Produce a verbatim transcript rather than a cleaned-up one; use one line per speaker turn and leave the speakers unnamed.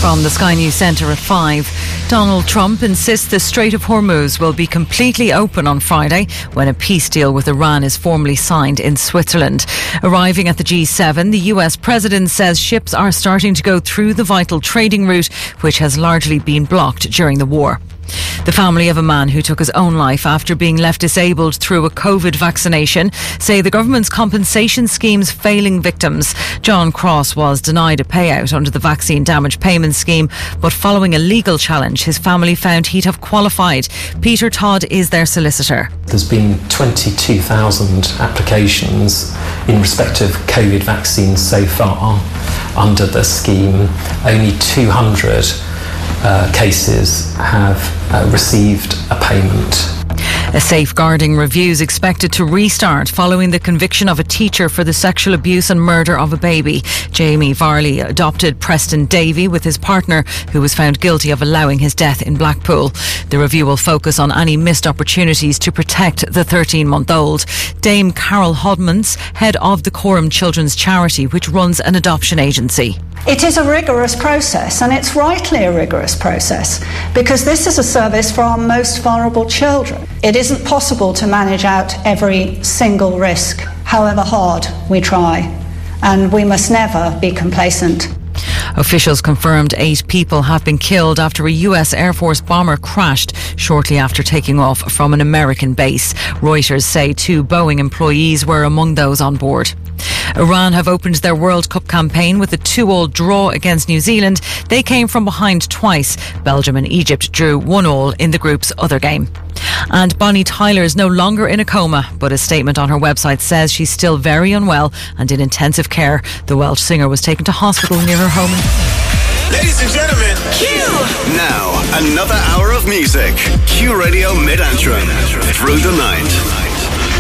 from the Sky News Centre at five. Donald Trump insists the Strait of Hormuz will be completely open on Friday when a peace deal with Iran is formally signed in Switzerland. Arriving at the G seven, the U S president says ships are starting to go through the vital trading route, which has largely been blocked during the war. The family of a man who took his own life after being left disabled through a COVID vaccination say the government's compensation scheme's failing victims. John Cross was denied a payout under the vaccine damage payment scheme, but following a legal challenge, his family found he'd have qualified. Peter Todd is their solicitor.
There's been twenty-two thousand applications in respect of COVID vaccines so far under the scheme. Only two hundred Uh, cases have uh, received a payment.
A safeguarding review is expected to restart following the conviction of a teacher for the sexual abuse and murder of a baby. Jamie Varley adopted Preston Davey with his partner, who was found guilty of allowing his death in Blackpool. The review will focus on any missed opportunities to protect the thirteen-month-old. Dame Carol Hodmans, head of the Coram Children's Charity, which runs an adoption agency.
It is a rigorous process, and it's rightly a rigorous process, because this is a service for our most vulnerable children. It isn't possible to manage out every single risk, however hard we try, and we must never be complacent.
Officials confirmed eight people have been killed after a U S Air Force bomber crashed shortly after taking off from an American base. Reuters say two Boeing employees were among those on board. Iran have opened their World Cup campaign with a two-all draw against New Zealand. They came from behind twice. Belgium and Egypt drew one-all in the group's other game. And Bonnie Tyler is no longer in a coma, but a statement on her website says she's still very unwell and in intensive care. The Welsh singer was taken to hospital near her home.
Ladies and gentlemen, Q! Now, another hour of music. Q Radio Mid-Antrim. Through the night.